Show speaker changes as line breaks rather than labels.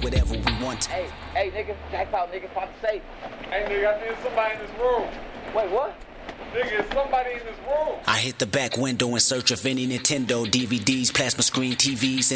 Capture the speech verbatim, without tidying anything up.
whatever we want.
Hey, hey, nigga, jackpot, nigga, pop the safe.
Hey, nigga, I think there's somebody in this room.
Wait, what?
Nigga, there's somebody in this room.
I hit the back window in search of any Nintendo D V Ds, plasma screen T Vs.